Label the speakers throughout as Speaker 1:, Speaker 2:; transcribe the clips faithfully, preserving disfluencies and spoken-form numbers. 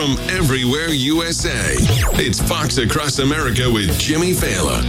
Speaker 1: from everywhere U S A. It's Fox Across America with Jimmy Fallon.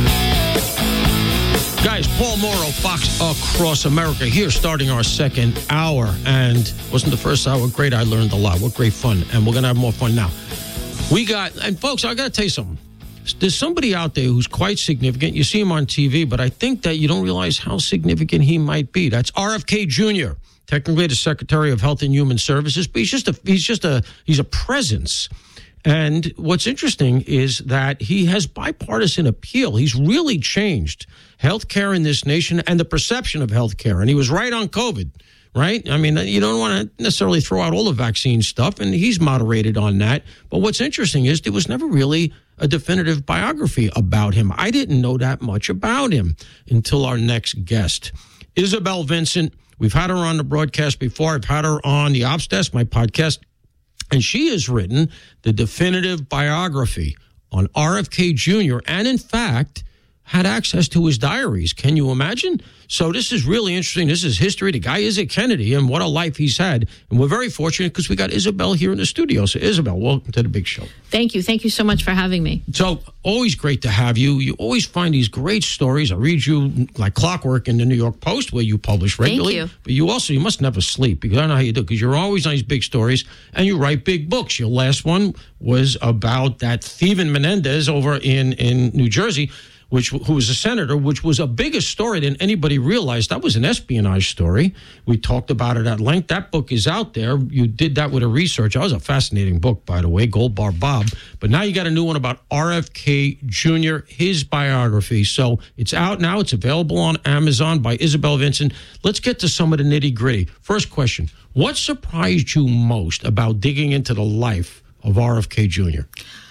Speaker 2: Guys, Paul Morrow, Fox Across America here, starting our second hour. And wasn't the first hour great? I learned a lot. What great fun. And we're going to have more fun now. We got, and folks, I got to tell you something. There's somebody out there who's quite significant. You see him on T V, but I think that you don't realize how significant he might be. That's R F K Junior, technically the Secretary of Health and Human Services, but he's just a he's just a he's a presence. And what's interesting is that he has bipartisan appeal. He's really changed healthcare in this nation and the perception of healthcare. And he was right on COVID, right? I mean, you don't want to necessarily throw out all the vaccine stuff, and he's moderated on that. But what's interesting is there was never really a definitive biography about him. I didn't know that much about him until our next guest, Isabel Vincent. We've had her on the broadcast before. I've had her on the Ops Desk, my podcast, and she has written the definitive biography on R F K Junior and, in fact, had access to his diaries. Can you imagine? So this is really interesting. This is history. The guy is a Kennedy, and what a life he's had. And we're very fortunate because we got Isabel here in the studio. So, Isabel, welcome to the big show.
Speaker 3: Thank you. Thank you so much for having me.
Speaker 2: So, always great to have you. You always find these great stories. I read you like clockwork in the New York Post, where you publish regularly.
Speaker 3: Thank you.
Speaker 2: But you also, you must never sleep, because I don't know how you do, because you're always on these big stories, and you write big books. Your last one was about that Thievin Menendez over in, in New Jersey, which who was a senator, which was a bigger story than anybody realized. That was an espionage story. We talked about it at length. That book is out there. You did that with a research. That was a fascinating book, by the way, Gold Bar Bob. But now you got a new one about R F K Junior, his biography. So it's out now. It's available on Amazon by Isabel Vincent. Let's get to some of the nitty gritty. First question, what surprised you most about digging into the life of R F K Junior?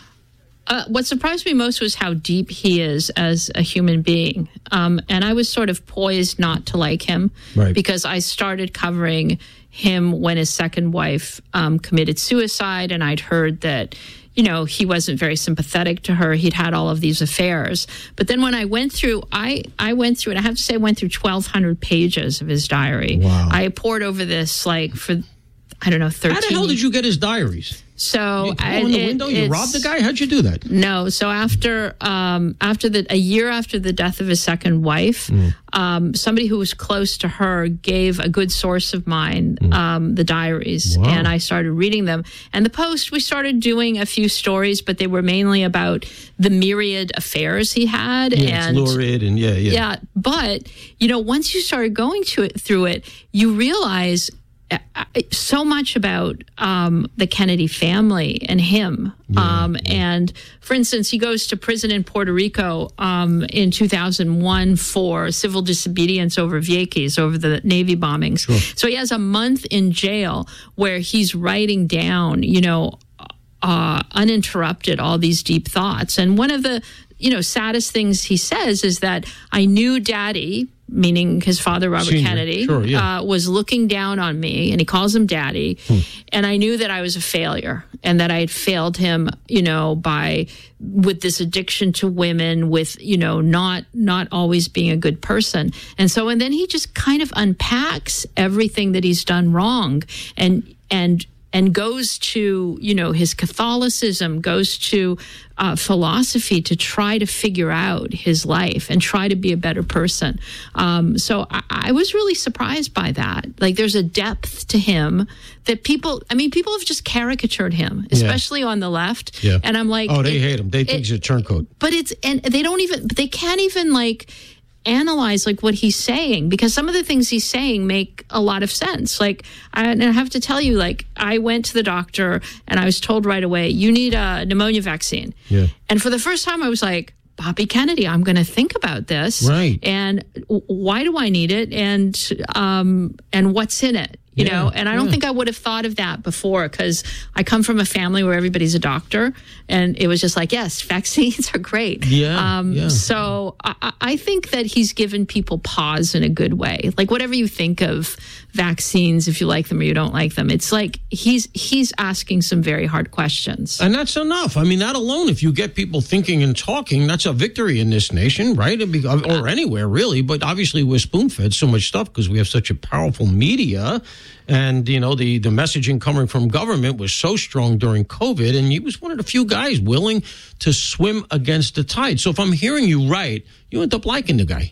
Speaker 3: Uh, what surprised me most was how deep he is as a human being. Um, and I was sort of poised not to like him, right, because I started covering him when his second wife um, committed suicide. And I'd heard that, you know, he wasn't very sympathetic to her. He'd had all of these affairs. But then when I went through, I, I went through, and I have to say I went through twelve hundred pages of his diary. Wow. I poured over this like for, I don't know, thirteen.
Speaker 2: How the hell did you get his diaries?
Speaker 3: So
Speaker 2: you go in the
Speaker 3: it,
Speaker 2: window, you robbed the guy? How'd you do that?
Speaker 3: No. So after um, after the a year after the death of his second wife, mm. um, somebody who was close to her gave a good source of mine mm. um, the diaries, wow. and I started reading them. And the Post, we started doing a few stories, but they were mainly about the myriad affairs he had.
Speaker 2: Yeah, and it's lurid and yeah, yeah.
Speaker 3: Yeah, but you know, once you started going to it through it, you realize so much about um, the Kennedy family and him. Yeah, um, yeah. And, for instance, he goes to prison in Puerto Rico um, in two thousand one for civil disobedience over Vieques, over the Navy bombings. Sure. So he has a month in jail where he's writing down, you know, uh, uninterrupted, all these deep thoughts. And one of the, you know, saddest things he says is that I knew Daddy, meaning his father, Robert
Speaker 2: Senior.
Speaker 3: Kennedy,
Speaker 2: Sure, yeah.
Speaker 3: uh, was looking down on me, and he calls him Daddy. Hmm. And I knew that I was a failure, and that I had failed him, you know, by with this addiction to women, with, you know, not not always being a good person. And so, and then he just kind of unpacks everything that he's done wrong, and and. and goes to, you know, his Catholicism, goes to uh, philosophy to try to figure out his life and try to be a better person. Um, so I, I was really surprised by that. Like, there's a depth to him that people, I mean, people have just caricatured him, especially yeah. on the left.
Speaker 2: Yeah.
Speaker 3: And I'm like,
Speaker 2: oh, they
Speaker 3: it,
Speaker 2: hate him. They think it, he's a turncoat.
Speaker 3: But it's, and they don't even, they can't even like, analyze like what he's saying, because some of the things he's saying make a lot of sense. Like, I, and I have to tell you, like, I went to the doctor and I was told right away, you need a pneumonia vaccine. Yeah. And for the first time I was like, Bobby Kennedy, I'm going to think about this.
Speaker 2: Right.
Speaker 3: And w- why do I need it? And, um, and what's in it? You yeah, know, and I don't yeah. think I would have thought of that before, because I come from a family where everybody's a doctor, and it was just like, yes, vaccines are great.
Speaker 2: Yeah. Um, yeah.
Speaker 3: So I, I think that he's given people pause in a good way. Like, whatever you think of vaccines, if you like them or you don't like them. It's like he's he's asking some very hard questions.
Speaker 2: And that's enough. I mean, that alone, if you get people thinking and talking, that's a victory in this nation, right? Be, or anywhere, really. But obviously, we're spoon-fed so much stuff because we have such a powerful media. And, you know, the, the messaging coming from government was so strong during COVID. And he was one of the few guys willing to swim against the tide. So if I'm hearing you right, you end up liking the guy.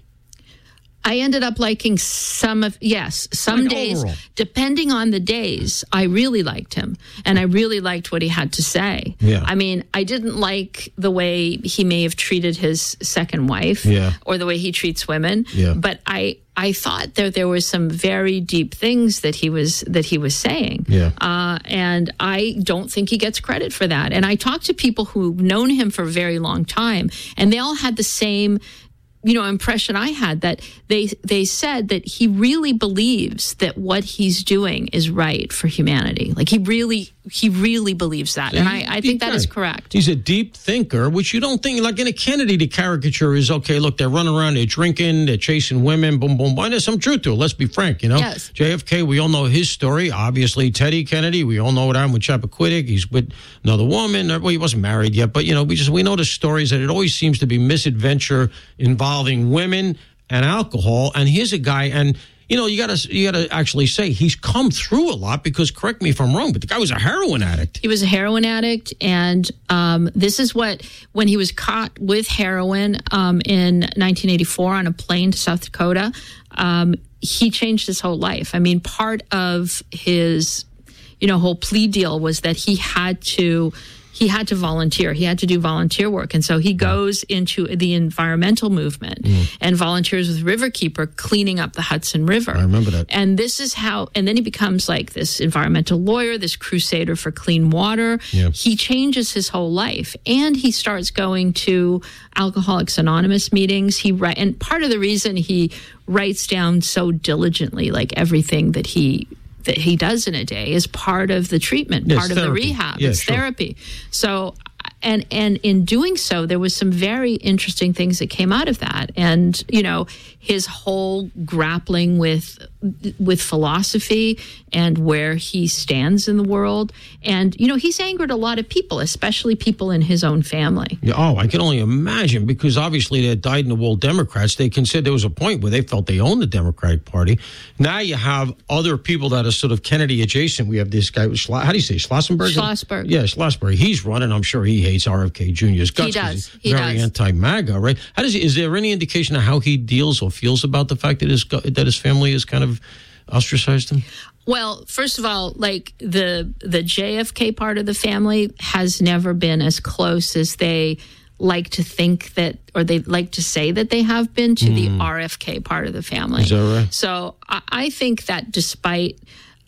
Speaker 3: I ended up liking some of, yes, some
Speaker 2: Like
Speaker 3: days,
Speaker 2: overall.
Speaker 3: depending on the days, I really liked him. And I really liked what he had to say.
Speaker 2: Yeah.
Speaker 3: I mean, I didn't like the way he may have treated his second wife
Speaker 2: Yeah.
Speaker 3: or the way he treats women.
Speaker 2: Yeah.
Speaker 3: But I, I thought that there were some very deep things that he was that he was saying.
Speaker 2: Yeah.
Speaker 3: Uh, and I don't think he gets credit for that. And I talked to people who've known him for a very long time, and they all had the same, you know, impression I had, that they they said that he really believes that what he's doing is right for humanity. Like he really he really believes that, and I, I think that is correct.
Speaker 2: He's a deep thinker, which you don't think, like in a Kennedy, the caricature is, okay, look, they're running around, they're drinking, they're chasing women, boom, boom, boom. There's some truth to it. Let's be frank, you know?
Speaker 3: Yes.
Speaker 2: J F K, we all know his story. Obviously, Teddy Kennedy, we all know what happened with Chappaquiddick. He's with another woman. Well, he wasn't married yet, but, you know, we just, we know the stories that it always seems to be misadventure involving women and alcohol. And here's a guy, and you know, you gotta you gotta actually say he's come through a lot, because, correct me if I'm wrong, but the guy was a heroin addict.
Speaker 3: He was a heroin addict, and um, this is what, when he was caught with heroin um, in nineteen eighty-four on a plane to South Dakota, um, he changed his whole life. I mean, part of his, you know, whole plea deal was that he had to. He had to volunteer. He had to do volunteer work. And so he goes into the environmental movement mm. and volunteers with Riverkeeper, cleaning up the Hudson River.
Speaker 2: I remember that.
Speaker 3: And this is how, and then he becomes like this environmental lawyer, this crusader for clean water.
Speaker 2: Yeah.
Speaker 3: He changes his whole life, and he starts going to Alcoholics Anonymous meetings. He write, and part of the reason he writes down so diligently, like everything that he that he does in a day, is part of the treatment,
Speaker 2: Yes,
Speaker 3: part of
Speaker 2: therapy.
Speaker 3: the rehab.
Speaker 2: Yeah,
Speaker 3: it's
Speaker 2: sure.
Speaker 3: therapy. So, and and in doing so, there was some very interesting things that came out of that. And, you know, his whole grappling with with philosophy and where he stands in the world. And, you know, he's angered a lot of people, especially people in his own family.
Speaker 2: Yeah, oh, I can only imagine, because obviously they're dyed-in-the-wool Democrats. They consider there was a point where they felt they owned the Democratic Party. Now you have other people that are sort of Kennedy adjacent. We have this guy, Schla- how do you say, Schlossenberg?
Speaker 3: Schlossberg.
Speaker 2: Yeah, Schlossberg. He's running. I'm sure he hates R F K Junior's guts.
Speaker 3: He
Speaker 2: 'cause
Speaker 3: does.
Speaker 2: He's
Speaker 3: He
Speaker 2: very
Speaker 3: does.
Speaker 2: anti-MAGA, right? How does he, is there any indication of how he deals or feels about the fact that his that his family has kind of ostracized him?
Speaker 3: Well, first of all, like the the J F K part of the family has never been as close as they like to think that, or they like to say that they have been, to mm. the R F K part of the family.
Speaker 2: Is that right?
Speaker 3: So I, I think that despite,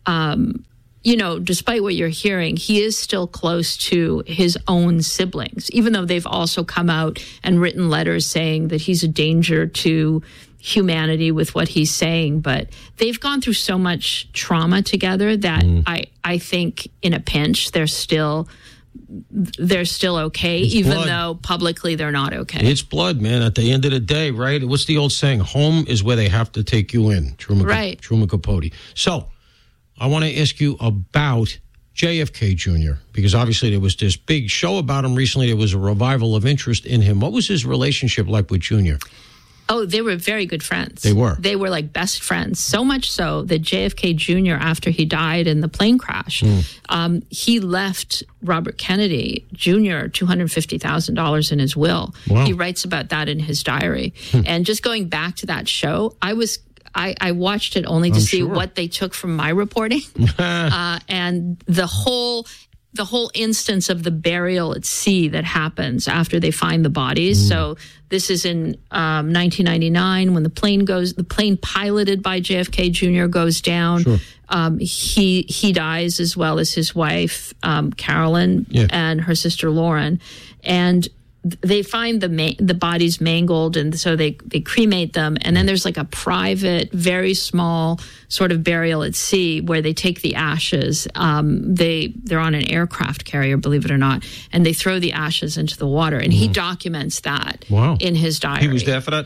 Speaker 3: um, you know, despite what you're hearing, he is still close to his own siblings, even though they've also come out and written letters saying that he's a danger to humanity with what he's saying. But they've gone through so much trauma together that mm. I, I think in a pinch, they're still they're still okay,
Speaker 2: it's
Speaker 3: even
Speaker 2: blood.
Speaker 3: though publicly they're not okay.
Speaker 2: It's blood, man. At the end of the day, right? What's the old saying? Home is where they have to take you in. Truman,
Speaker 3: right.
Speaker 2: Truman Capote. So I want to ask you about J F K Junior, because obviously there was this big show about him recently. There was a revival of interest in him. What was his relationship like with Junior?
Speaker 3: Oh, they were very good friends.
Speaker 2: They were.
Speaker 3: They were like best friends. So much so that J F K Junior, after he died in the plane crash, mm. um, he left Robert Kennedy Junior two hundred fifty thousand dollars in his will.
Speaker 2: Wow.
Speaker 3: He writes about that in his diary.
Speaker 2: Hmm.
Speaker 3: And just going back to that show, I was I, I watched it only to
Speaker 2: I'm
Speaker 3: see
Speaker 2: sure.
Speaker 3: what they took from my reporting. uh, and the whole... the whole instance of the burial at sea that happens after they find the bodies. Mm. So this is in um, nineteen ninety-nine when the plane goes, the plane piloted by J F K Junior goes down. Sure. Um, he he dies, as well as his wife, um, Carolyn, yeah. and her sister, Lauren. And they find the ma- the bodies mangled, and so they, they cremate them. And then there's like a private, very small sort of burial at sea where they take the ashes. Um, they, they're on an aircraft carrier, believe it or not, and they throw the ashes into the water. And mm. he documents that
Speaker 2: wow.
Speaker 3: in his diary.
Speaker 2: He was there for that?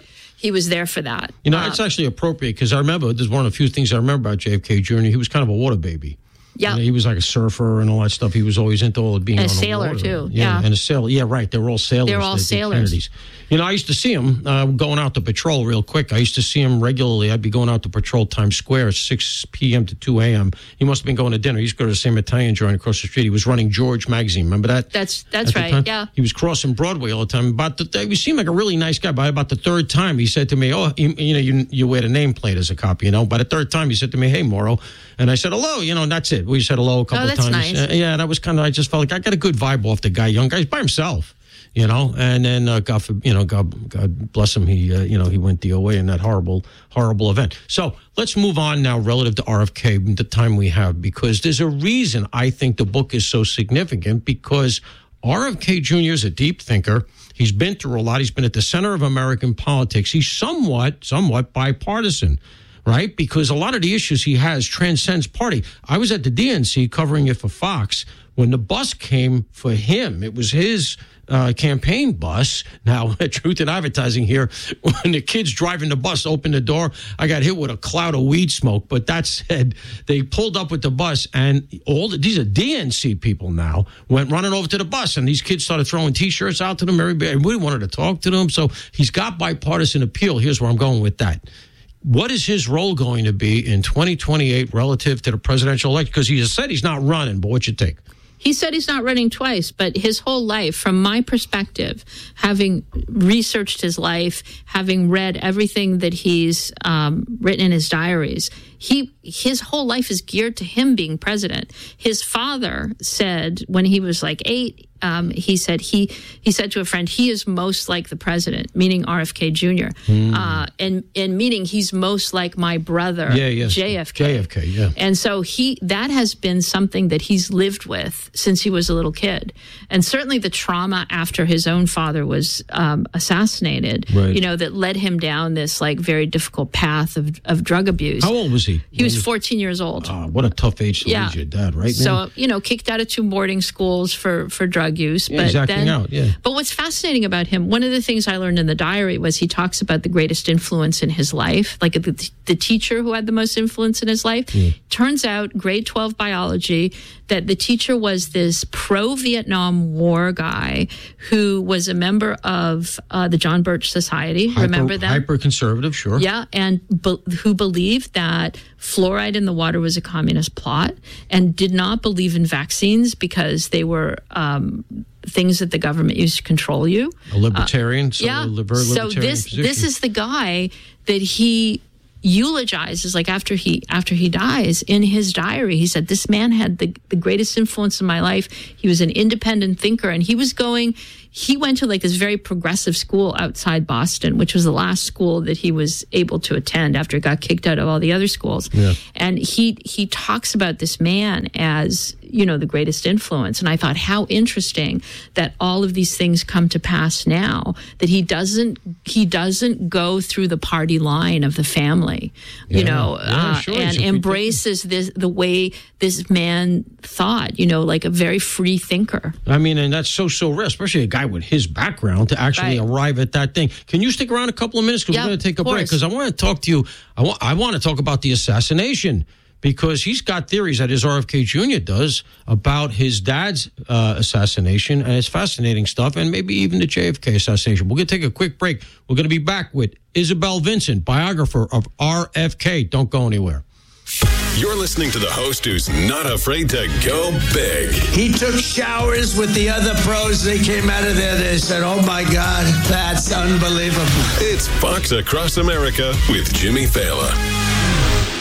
Speaker 3: He was there for that.
Speaker 2: You know,
Speaker 3: uh,
Speaker 2: it's actually appropriate because I remember, there's one of the few things I remember about J F K Junior He was kind of a water baby.
Speaker 3: Yeah.
Speaker 2: You know, he was like a surfer and all that stuff. He was always into all of being
Speaker 3: and
Speaker 2: on
Speaker 3: a
Speaker 2: the
Speaker 3: sailor,
Speaker 2: water.
Speaker 3: too.
Speaker 2: Yeah,
Speaker 3: Yeah.
Speaker 2: and a sailor. Yeah, right. They were all sailors.
Speaker 3: They were all
Speaker 2: the, the
Speaker 3: sailors.
Speaker 2: Kennedys. You know, I used to see him uh, going out to patrol real quick. I used to see him regularly. I'd be going out to patrol Times Square at six p.m. to two a.m. He must have been going to dinner. He used to go to the same Italian joint across the street. He was running George magazine. Remember that?
Speaker 3: That's that's
Speaker 2: At the
Speaker 3: right,
Speaker 2: time?
Speaker 3: yeah.
Speaker 2: He was crossing Broadway all the time. About the, he seemed like a really nice guy. By about the third time, he said to me, oh, you, you know, you, you wear the nameplate as a cop, you know. By the third time, he said to me, hey, Mauro. And I said, hello, you know, and that's it. We said hello a couple
Speaker 3: Oh,
Speaker 2: of
Speaker 3: that's
Speaker 2: times.
Speaker 3: nice.
Speaker 2: Uh, yeah, that was kind of, I just felt like I got a good vibe off the guy. Young guy, he's by himself, you know. And then, uh, God, for, you know, God, God bless him, he, uh, you know, he went the O A in that horrible, horrible event. So let's move on now relative to R F K, the time we have, because there's a reason I think the book is so significant, because R F K Junior is a deep thinker. He's been through a lot. He's been at the center of American politics. He's somewhat, somewhat bipartisan. Right? Because a lot of the issues he has transcends party. I was at the D N C covering it for Fox when the bus came for him. It was his uh, campaign bus. Now, truth in advertising here, when the kids driving the bus opened the door, I got hit with a cloud of weed smoke. But that said, they pulled up with the bus, and all the, these are D N C people now, went running over to the bus, and these kids started throwing T-shirts out to them. Everybody wanted to talk to them. So he's got bipartisan appeal. Here's where I'm going with that. What is his role going to be in twenty twenty-eight relative to the presidential election? Because he just said he's not running, but what's your take?
Speaker 3: He said he's not running twice, but his whole life, from my perspective, having researched his life, having read everything that he's um, written in his diaries, he his whole life is geared to him being president. His father said when he was like eight, um, he said he he said to a friend, he is most like the president, meaning R F K Junior, mm. uh, and and meaning he's most like my brother,
Speaker 2: yeah, yes.
Speaker 3: J F K.
Speaker 2: J F K, yeah.
Speaker 3: And so he that has been something that he's lived with since he was a little kid. And certainly the trauma after his own father was um, assassinated,
Speaker 2: right.
Speaker 3: you know, that led him down this like very difficult path of, of drug abuse.
Speaker 2: How old was he?
Speaker 3: He was fourteen years old.
Speaker 2: Oh, what a tough age to
Speaker 3: yeah.
Speaker 2: lose your dad, right?
Speaker 3: So,
Speaker 2: man?
Speaker 3: you know, kicked out of two boarding schools for, for drug use.
Speaker 2: Yeah,
Speaker 3: but
Speaker 2: he's acting
Speaker 3: then,
Speaker 2: out, yeah.
Speaker 3: But what's fascinating about him, one of the things I learned in the diary was he talks about the greatest influence in his life, like the, the teacher who had the most influence in his life.
Speaker 2: Yeah.
Speaker 3: Turns out, grade twelve biology, that the teacher was this pro-Vietnam War guy who was a member of uh, the John Birch Society.
Speaker 2: Hyper,
Speaker 3: Remember them?
Speaker 2: Hyper-conservative, sure.
Speaker 3: Yeah, and be, who believed that fluoride in the water was a communist plot and did not believe in vaccines because they were um, things that the government used to control you.
Speaker 2: A libertarian.
Speaker 3: Uh,
Speaker 2: so
Speaker 3: yeah.
Speaker 2: A very
Speaker 3: so
Speaker 2: libertarian
Speaker 3: this
Speaker 2: position.
Speaker 3: this is the guy that he eulogizes, like after he after he dies, in his diary. He said, this man had the, the greatest influence in my life. He was an independent thinker, and he was going he went to like this very progressive school outside Boston, which was the last school that he was able to attend after he got kicked out of all the other schools.
Speaker 2: Yeah.
Speaker 3: And he he talks about this man as, you know, the greatest influence. And I thought, how interesting that all of these things come to pass now, that he doesn't he doesn't go through the party line of the family, you
Speaker 2: Yeah.
Speaker 3: know,
Speaker 2: Yeah,
Speaker 3: uh,
Speaker 2: sure.
Speaker 3: and
Speaker 2: He's a free
Speaker 3: embraces this the way this man thought, you know, like a very free thinker.
Speaker 2: I mean, and that's so, so rare, especially a guy with his background to actually
Speaker 3: Right.
Speaker 2: arrive at that thing. Can you stick around a couple of minutes? Because
Speaker 3: Yeah,
Speaker 2: we're going to take a
Speaker 3: of
Speaker 2: break.
Speaker 3: course.
Speaker 2: Because I want to talk to you. I want, I want to talk about the assassination. Because he's got theories that his R F K Junior does about his dad's uh, assassination, and it's fascinating stuff, and maybe even the J F K assassination. We're going to take a quick break. We're going to be back with Isabel Vincent, biographer of R F K. Don't go anywhere.
Speaker 1: You're listening to the host who's not afraid to go big.
Speaker 4: He took showers with the other pros. They came out of there. They said, oh, my God, that's unbelievable.
Speaker 1: It's Fox Across America with Jimmy Fallon.